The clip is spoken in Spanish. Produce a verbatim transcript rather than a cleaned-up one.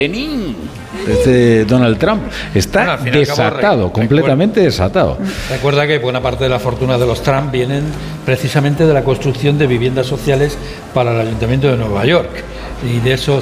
Este Donald Trump está bueno, desatado, cabo, completamente recuerda, desatado. Recuerda que buena parte de la fortuna de los Trump vienen precisamente de la construcción de viviendas sociales para el Ayuntamiento de Nueva York, y de eso